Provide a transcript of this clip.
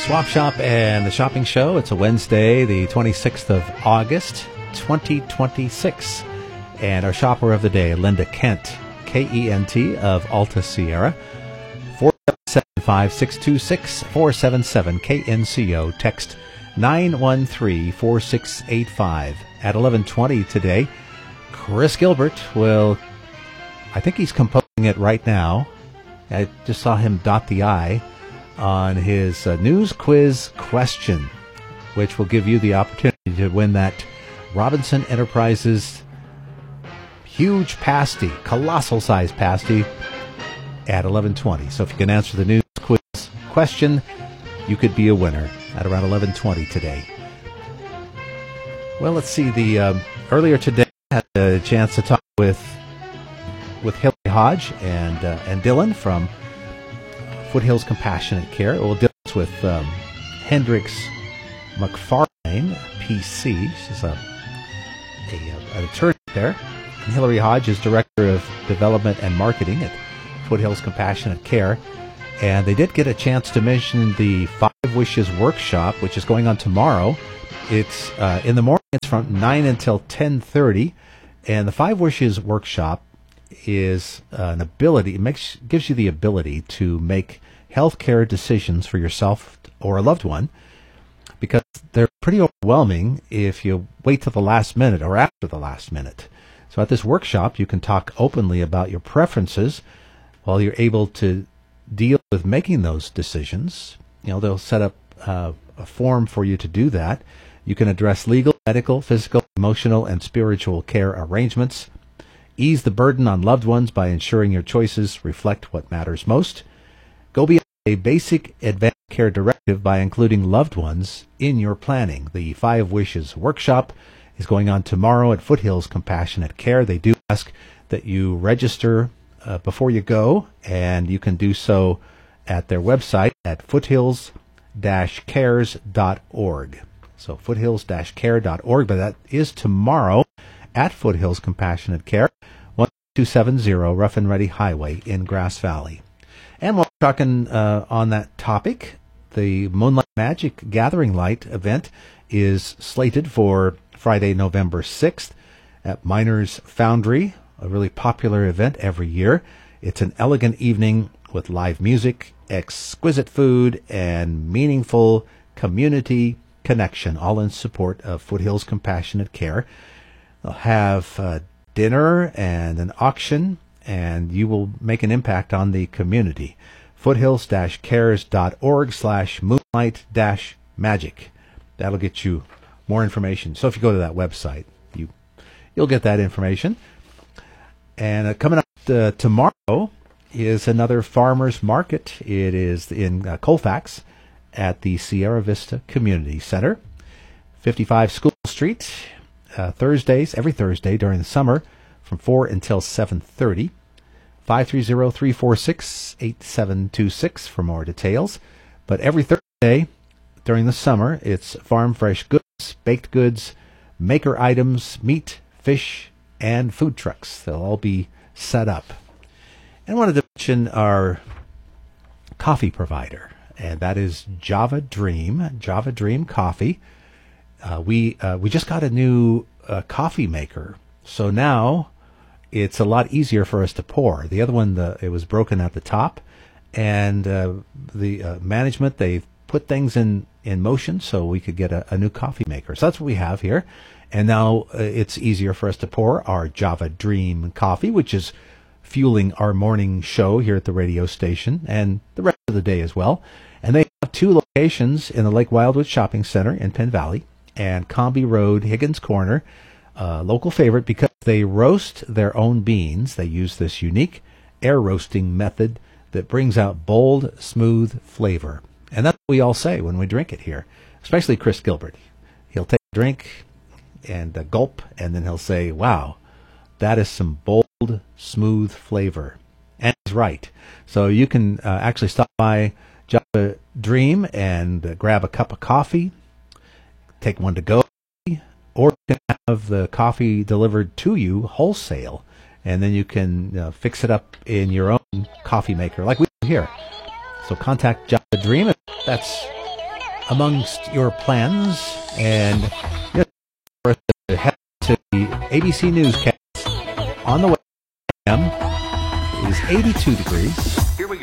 Swap Shop and the Shopping Show. It's a Wednesday, the 26th of August, 2026. And our shopper of the day, Linda Kent, K-E-N-T of Alta Sierra. 475-626-477 KNCO. Text 913-4685. At 11:20 today, Chris Gilbert will, I think he's composing it right now. I just saw him dot the I on his news quiz question, which will give you the opportunity to win that Robinson Enterprises huge pasty, colossal size pasty at 11:20. So if you can answer the news quiz question, you could be a winner at around 11:20 today. Well, let's see. The earlier today I had a chance to talk with Hillary Hodge and Dylan from Foothills Compassionate Care. Well, Dylan's with Hendricks McFarlane, PC. She's an attorney there. And Hillary Hodge is Director of Development and Marketing at Foothills Compassionate Care. And they did get a chance to mention the Five Wishes Workshop, which is going on tomorrow. It's in the morning. It's from 9 until 10:30. And the Five Wishes Workshop is an ability, gives you the ability to make healthcare decisions for yourself or a loved one, because they're pretty overwhelming if you wait till the last minute or after the last minute. So at this workshop, you can talk openly about your preferences while you're able to deal with making those decisions. You know, they'll set up a form for you to do that. You can address legal, medical, physical, emotional, and spiritual care arrangements. Ease the burden on loved ones by ensuring your choices reflect what matters most. Go beyond a basic advanced care directive by including loved ones in your planning. The Five Wishes Workshop is going on tomorrow at Foothills Compassionate Care. They do ask that you register before you go, and you can do so at their website at foothills-cares.org. So foothills-care.org, but that is tomorrow at Foothills Compassionate Care, 1270 Rough and Ready Highway in Grass Valley. And while we're talking on that topic, the Moonlight Magic Gathering Light event is slated for Friday, November 6th at Miners Foundry, a really popular event every year. It's an elegant evening with live music, exquisite food, and meaningful community connection, all in support of Foothills Compassionate Care. They'll have dinner and an auction, and you will make an impact on the community. foothills-cares.org/moonlight-magic. That'll get you more information. So if you go to that website, you'll get that information. And coming up tomorrow is another farmers market. It is in Colfax at the Sierra Vista Community Center, 55 School Street. Thursdays, every Thursday during the summer from 4 until 7:30. 530-346-8726 for more details. But every Thursday during the summer, it's farm fresh goods, baked goods, maker items, meat, fish, and food trucks. They'll all be set up. And I wanted to mention our coffee provider, and that is Java Dream Coffee. We just got a new coffee maker, so now it's a lot easier for us to pour. The other one, it was broken at the top, and the management, they put things in motion so we could get a new coffee maker. So that's what we have here, and now it's easier for us to pour our Java Dream coffee, which is fueling our morning show here at the radio station and the rest of the day as well. And they have two locations in the Lake Wildwood Shopping Center in Penn Valley and Comby Road, Higgins Corner, local favorite because they roast their own beans. They use this unique air roasting method that brings out bold, smooth flavor. And that's what we all say when we drink it here, especially Chris Gilbert. He'll take a drink and a gulp, and then he'll say, wow, that is some bold, smooth flavor. And he's right. So you can actually stop by Java Dream and grab a cup of coffee, take one to go, or you can have the coffee delivered to you wholesale, and then you can fix it up in your own coffee maker like we do here. So contact Java Dream. That's amongst your plans, and yes, for us to head to the ABC Newscast on the way is 82 degrees.